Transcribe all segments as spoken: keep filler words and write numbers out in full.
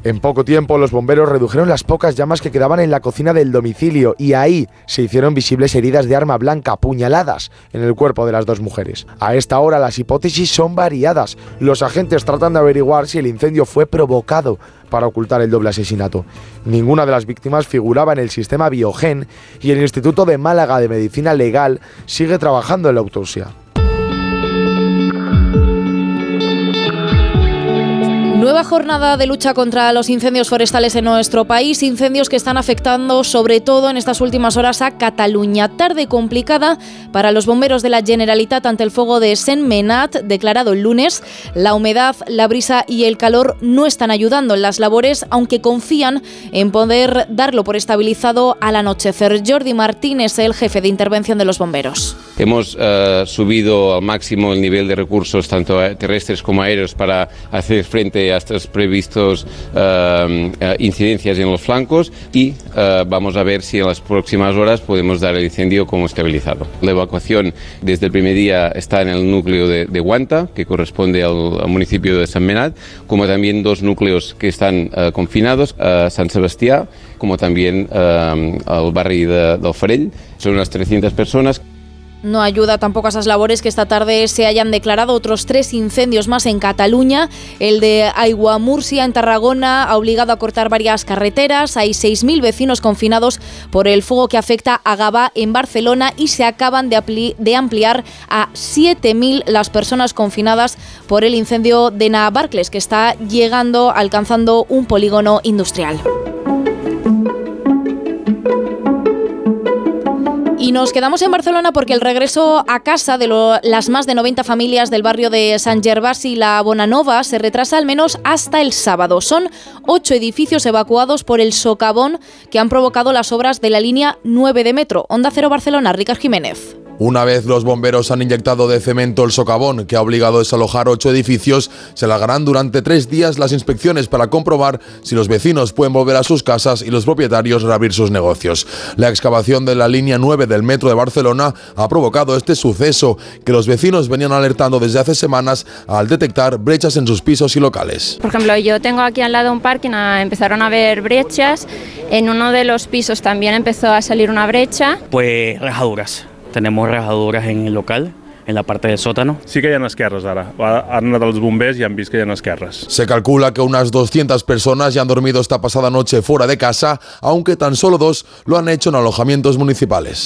En poco tiempo, los bomberos redujeron las pocas llamas que quedaban en la cocina del domicilio y ahí se hicieron visibles heridas de arma blanca, puñaladas en el cuerpo de las dos mujeres. A esta hora las hipótesis son variadas. Los agentes tratan de averiguar si el incendio fue provocado para ocultar el doble asesinato. Ninguna de las víctimas figuraba en el sistema Biogen y el Instituto de Málaga de Medicina Legal sigue trabajando en la autopsia. Nueva jornada de lucha contra los incendios forestales en nuestro país, incendios que están afectando sobre todo en estas últimas horas a Cataluña. Tarde complicada para los bomberos de la Generalitat ante el fuego de Sentmenat, declarado el lunes. La humedad, la brisa y el calor no están ayudando en las labores, aunque confían en poder darlo por estabilizado al anochecer. Jordi Martínez, el jefe de intervención de los bomberos. Hemos uh, subido al máximo el nivel de recursos, tanto terrestres como aéreos, para hacer frente a estas previstos uh, uh, incidencias en los flancos y uh, vamos a ver si en las próximas horas podemos dar el incendio como estabilizado. La evacuación desde el primer día está en el núcleo de, de Guanta, que corresponde al, al municipio de Sentmenat, como también dos núcleos que están uh, confinados, uh, Sant Sebastià, como también uh, al barrio de, del Farell. Son unas trescientas personas. No ayuda tampoco a esas labores que esta tarde se hayan declarado otros tres incendios más en Cataluña. El de Aiguamúrcia en Tarragona ha obligado a cortar varias carreteras. Hay seis mil vecinos confinados por el fuego que afecta a Gavà en Barcelona y se acaban de, apli- de ampliar a siete mil las personas confinadas por el incendio de Navarcles, que está llegando, alcanzando un polígono industrial. Y nos quedamos en Barcelona porque el regreso a casa de lo, las más de noventa familias del barrio de Sant Gervasi y la Bonanova se retrasa al menos hasta el sábado. Son ocho edificios evacuados por el socavón que han provocado las obras de la línea nueve de metro. Onda Cero Barcelona, Ricard Jiménez. Una vez los bomberos han inyectado de cemento el socavón, que ha obligado a desalojar ocho edificios, se alargarán durante tres días las inspecciones para comprobar si los vecinos pueden volver a sus casas y los propietarios reabrir sus negocios. La excavación de la línea nueve del metro de Barcelona ha provocado este suceso, que los vecinos venían alertando desde hace semanas al detectar brechas en sus pisos y locales. Por ejemplo, yo tengo aquí al lado un parking, empezaron a haber brechas, en uno de los pisos también empezó a salir una brecha. Pues rajaduras. Tenemos rajaduras en el local, en la parte del sótano. Sí que hi ha esquerres ara. Han anat els bombers i han vist que hi ha esquerres. Se calcula que unas doscientas personas ya han dormido esta pasada noche fuera de casa, aunque tan solo dos lo han hecho en alojamientos municipales.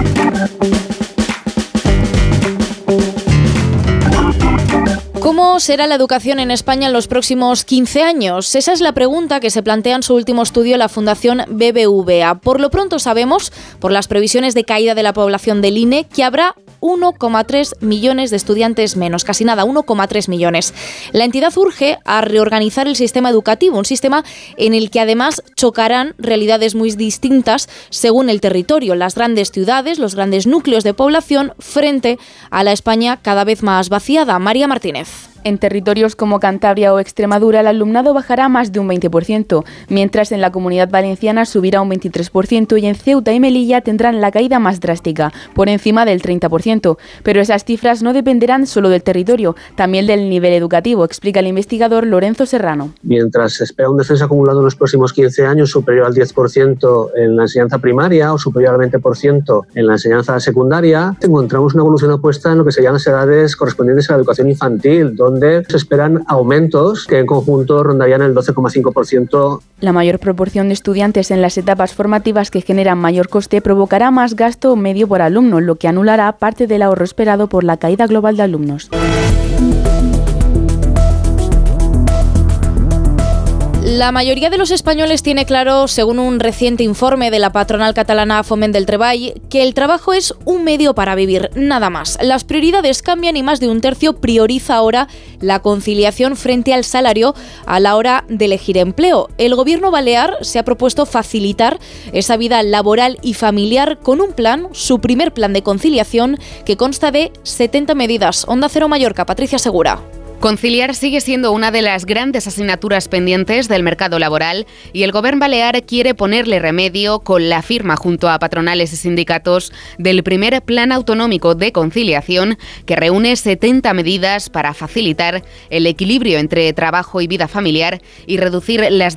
¿Cómo será la educación en España en los próximos quince años? Esa es la pregunta que se plantea en su último estudio la Fundación B B V A. Por lo pronto sabemos, por las previsiones de caída de la población del I N E, que habrá uno coma tres millones de estudiantes menos, casi nada, uno coma tres millones. La entidad urge a reorganizar el sistema educativo, un sistema en el que además chocarán realidades muy distintas según el territorio, las grandes ciudades, los grandes núcleos de población, frente a la España cada vez más vaciada. María Martínez. En territorios como Cantabria o Extremadura, el alumnado bajará más de un veinte por ciento, mientras en la Comunidad Valenciana subirá un veintitrés por ciento y en Ceuta y Melilla tendrán la caída más drástica, por encima del treinta por ciento. Pero esas cifras no dependerán solo del territorio, también del nivel educativo, explica el investigador Lorenzo Serrano. Mientras se espera un descenso acumulado en los próximos quince años superior al diez por ciento en la enseñanza primaria o superior al veinte por ciento en la enseñanza secundaria, encontramos una evolución opuesta en lo que serían las edades correspondientes a la educación infantil, donde se esperan aumentos que en conjunto rondarían el doce coma cinco por ciento. La mayor proporción de estudiantes en las etapas formativas que generan mayor coste provocará más gasto medio por alumno, lo que anulará parte del ahorro esperado por la caída global de alumnos. La mayoría de los españoles tiene claro, según un reciente informe de la patronal catalana Foment del Treball, que el trabajo es un medio para vivir, nada más. Las prioridades cambian y más de un tercio prioriza ahora la conciliación frente al salario a la hora de elegir empleo. El gobierno balear se ha propuesto facilitar esa vida laboral y familiar con un plan, su primer plan de conciliación, que consta de setenta medidas. Onda Cero Mallorca, Patricia Segura. Conciliar sigue siendo una de las grandes asignaturas pendientes del mercado laboral y el Govern balear quiere ponerle remedio con la firma junto a patronales y sindicatos del primer Plan Autonómico de Conciliación, que reúne setenta medidas para facilitar el equilibrio entre trabajo y vida familiar y reducir las